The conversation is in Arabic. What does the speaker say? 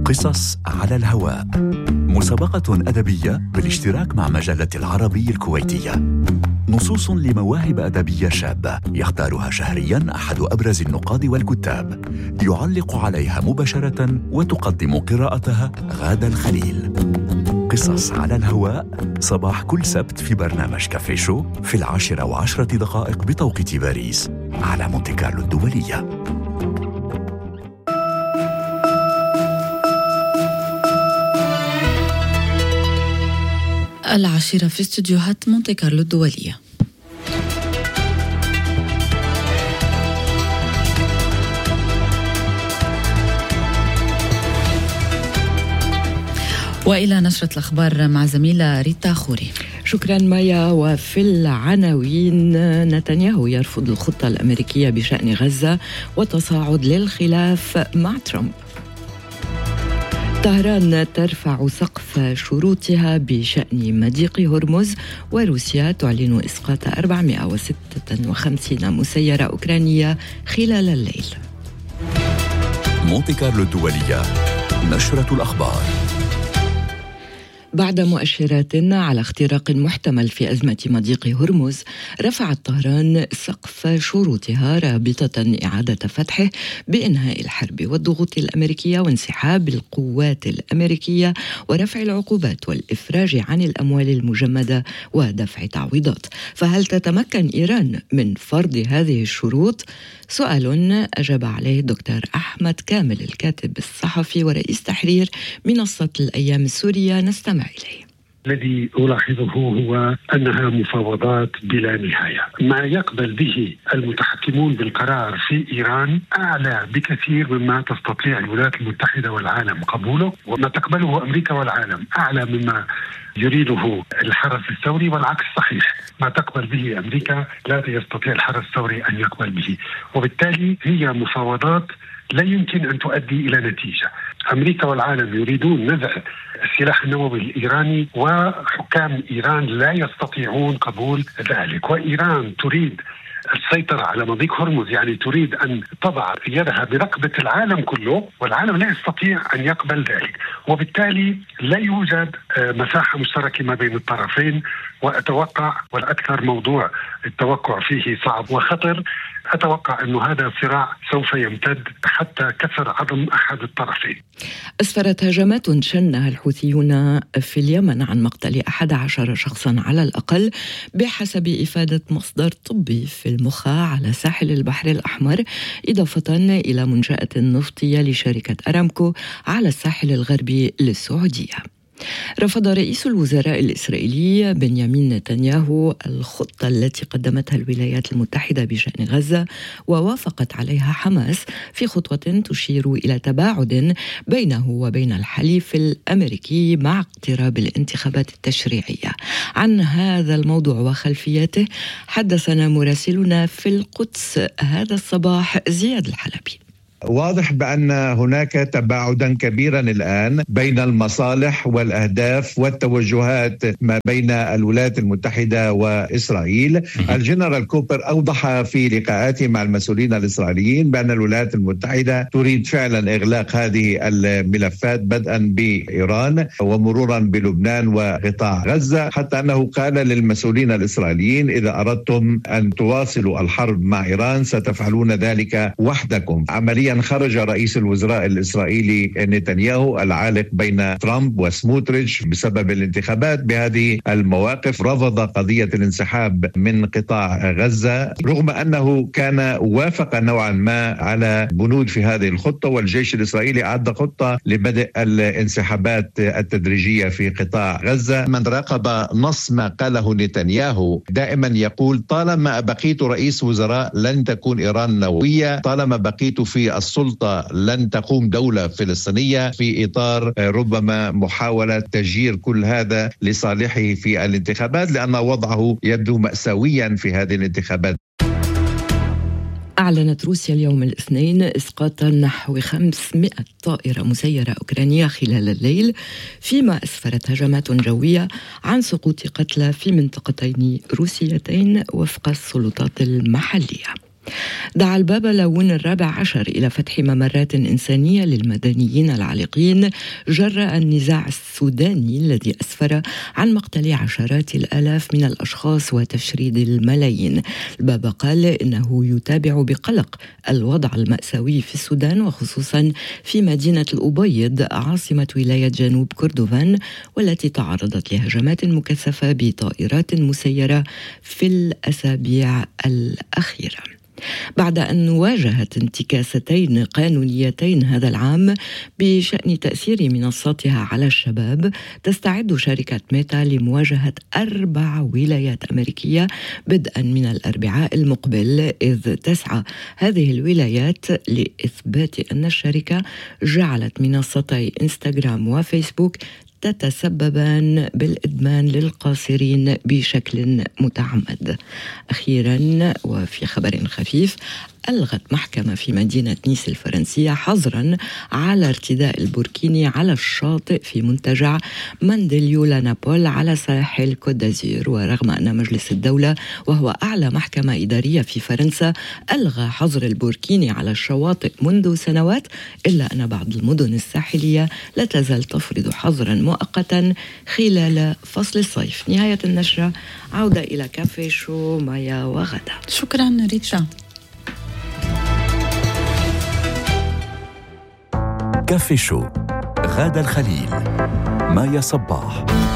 قصص على الهواء، مسابقة أدبية بالاشتراك مع مجلة العربي الكويتية. نصوص لمواهب أدبية شابة يختارها شهرياً أحد أبرز النقاد والكتاب، يعلق عليها مباشرة وتقدم قراءتها غادة الخليل. قصص على الهواء صباح كل سبت في برنامج كافي شو في 10:10 بتوقيت باريس على مونتي كارلو الدولية. العاشرة في استديوهات مونتي كارلو الدولية. وإلى نشرة الأخبار مع زميلة ريتا خوري. شكرا مايا. وفي العناوين: نتنياهو يرفض الخطة الأمريكية بشأن غزة وتصاعد للخلاف مع ترامب. طهران ترفع سقف شروطها بشأن مضيق هرمز، وروسيا تعلن إسقاط 456 مسيرة أوكرانية خلال الليل. مونتي كارلو الدولية، نشرة الأخبار. بعد مؤشرات على اختراق محتمل في أزمة مضيق هرمز، رفعت طهران سقف شروطها رابطة إعادة فتحه بإنهاء الحرب والضغوط الأمريكية وانسحاب القوات الأمريكية ورفع العقوبات والإفراج عن الأموال المجمدة ودفع تعويضات. فهل تتمكن إيران من فرض هذه الشروط؟ سؤال أجاب عليه الدكتور أحمد كامل، الكاتب الصحفي ورئيس تحرير منصة الأيام السورية. نستمع إليه. الذي ألاحظه هو أنها مفاوضات بلا نهاية. ما يقبل به المتحكمون بالقرار في إيران أعلى بكثير مما تستطيع الولايات المتحدة والعالم قبوله، وما تقبله أمريكا والعالم أعلى مما يريده الحرس الثوري، والعكس صحيح. ما تقبل به أمريكا لا يستطيع الحرس الثوري أن يقبل به، وبالتالي هي مفاوضات لا يمكن أن تؤدي إلى نتيجة. أمريكا والعالم يريدون نزع السلاح النووي الإيراني، وحكام إيران لا يستطيعون قبول ذلك. وإيران تريد السيطرة على مضيق هرمز، يعني تريد أن تضع يدها برقبة العالم كله، والعالم لا يستطيع أن يقبل ذلك، وبالتالي لا يوجد مساحة مشتركة ما بين الطرفين. وأتوقع، والأكثر موضوع التوقع فيه صعب وخطر، أتوقع أن هذا الصراع سوف يمتد حتى كسر عظم أحد الطرفين. أسفرت هجمات شنها الحوثيون في اليمن عن مقتل 11 شخصا على الأقل بحسب إفادة مصدر طبي في المخا على ساحل البحر الأحمر، إضافة إلى منشأة نفطية لشركة أرامكو على الساحل الغربي للسعودية. رفض رئيس الوزراء الإسرائيلي بنيامين نتنياهو الخطة التي قدمتها الولايات المتحدة بشأن غزة، ووافقت عليها حماس في خطوة تشير إلى تباعد بينه وبين الحليف الأمريكي مع اقتراب الانتخابات التشريعية. عن هذا الموضوع وخلفياته حدثنا مراسلنا في القدس هذا الصباح زياد الحلبي. واضح بأن هناك تباعدا كبيرا الآن بين المصالح والأهداف والتوجهات ما بين الولايات المتحدة وإسرائيل. الجنرال كوبر أوضح في لقاءاته مع المسؤولين الإسرائيليين بأن الولايات المتحدة تريد فعلا إغلاق هذه الملفات بدءا بإيران ومرورا بلبنان وقطاع غزة، حتى أنه قال للمسؤولين الإسرائيليين: إذا أردتم أن تواصلوا الحرب مع إيران ستفعلون ذلك وحدكم. عمليا خرج رئيس الوزراء الإسرائيلي نتنياهو العالق بين ترامب وسموتريتش بسبب الانتخابات بهذه المواقف. رفض قضية الانسحاب من قطاع غزة، رغم أنه كان وافق نوعا ما على بنود في هذه الخطة، والجيش الإسرائيلي أعد خطة لبدء الانسحابات التدريجية في قطاع غزة. من راقب نص ما قاله نتنياهو دائما يقول: طالما بقيت رئيس وزراء لن تكون إيران نووية، طالما بقيت في السلطة لن تقوم دولة فلسطينية، في إطار ربما محاولة تجير كل هذا لصالحه في الانتخابات، لأن وضعه يبدو مأساويا في هذه الانتخابات. أعلنت روسيا اليوم الاثنين إسقاط نحو 500 طائرة مسيرة أوكرانية خلال الليل، فيما أسفرت هجمات جوية عن سقوط قتلى في منطقتين روسيتين وفق السلطات المحلية. دعا البابا لاون ال14 إلى فتح ممرات إنسانية للمدنيين العالقين جراء النزاع السوداني الذي أسفر عن مقتل عشرات الآلاف من الأشخاص وتشريد الملايين. البابا قال إنه يتابع بقلق الوضع المأساوي في السودان، وخصوصا في مدينة الأبيض عاصمة ولاية جنوب كردوفان، والتي تعرضت لهجمات مكثفة بطائرات مسيرة في الأسابيع الأخيرة. بعد أن واجهت انتكاستين قانونيتين هذا العام بشأن تأثير منصاتها على الشباب، تستعد شركة ميتا لمواجهة 4 ولايات أمريكية بدءا من الأربعاء المقبل، إذ تسعى هذه الولايات لإثبات أن الشركة جعلت منصتي إنستغرام وفيسبوك تتسببان بالإدمان للقاصرين بشكل متعمد. أخيرا وفي خبر خفيف، ألغت محكمة في مدينة نيس الفرنسية حظرا على ارتداء البوركيني على الشاطئ في منتجع مانديليو لانابول على ساحل كوت دازور. ورغم أن مجلس الدولة وهو أعلى محكمة إدارية في فرنسا ألغى حظر البوركيني على الشواطئ منذ سنوات، إلا أن بعض المدن الساحلية لا تزال تفرض حظرا مؤقتا خلال فصل الصيف. نهاية النشرة، عودة إلى كافي شو مايا وغدا. شكرا ريتشا. كافي شو غادة الخليل، مايا صباح.